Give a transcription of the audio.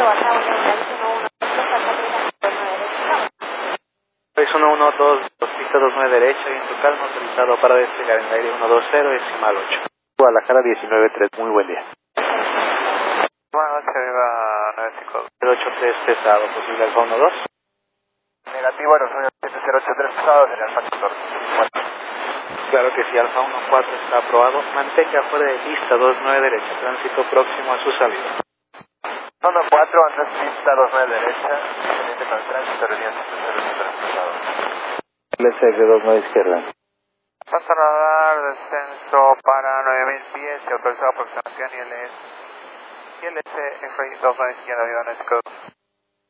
pista 29 derecha y en total no autorizado para despegar en el aire 120 decimal 8. Guadalajara 193, muy buen día. Buenas noches, arriba 95. 083 pesado, posible alfa 12. Negativo, aerosol 083 pesado, sería el factor. Claro que sí, alfa 14 está aprobado. Mantenga fuera de pista 29 derecha, tránsito próximo a su salida. 14, antes pista 29 derecha, pendiente con el tránsito, línea 083 pesado. LSG 29 izquierda. Paso a radar, descenso para 9000 pies y autorizado aproximación ILS F29 izquierda, avión Escud.